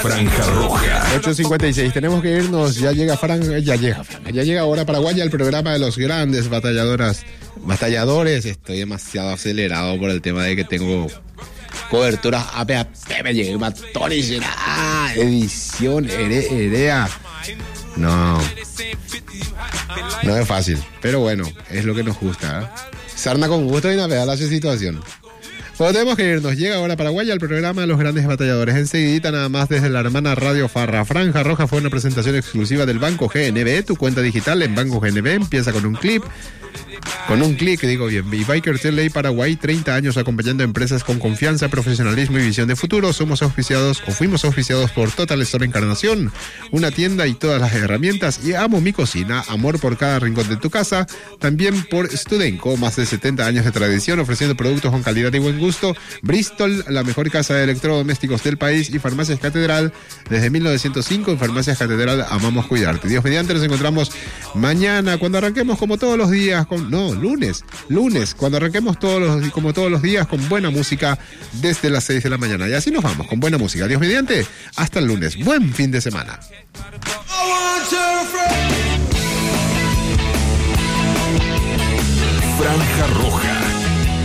Franja Roja. 8:56, tenemos que irnos. Ya llega ahora Paraguaya, el programa de los grandes batalladores. Estoy demasiado acelerado por el tema de que tengo coberturas APAP. Me llegué edición Herea. No es fácil, pero bueno, es lo que nos gusta, ¿eh? Sarna con gusto y navega la situación. Podemos que irnos. Llega ahora Paraguaya, el programa de los grandes batalladores. Enseguidita, nada más, desde la hermana Radio Farra. Franja Roja fue una presentación exclusiva del Banco GNB. Tu cuenta digital en Banco GNB empieza con un clic, digo bien. Y Biker Ley Paraguay, 30 años acompañando a empresas con confianza, profesionalismo y visión de futuro. Fuimos auspiciados por Total Store Encarnación, una tienda y todas las herramientas. Y Amo Mi Cocina, amor por cada rincón de tu casa. También por Studenco, más de 70 años de tradición, ofreciendo productos con calidad y buen gusto. Bristol, la mejor casa de electrodomésticos del país. Y Farmacias Catedral, desde 1905. En Farmacias Catedral amamos cuidarte. Dios mediante, nos encontramos mañana, cuando arranquemos como todos los días, lunes, cuando arranquemos como todos los días, con buena música desde las 6 de la mañana. Y así nos vamos, con buena música. Dios mediante, hasta el lunes. Buen fin de semana. Franja Roja.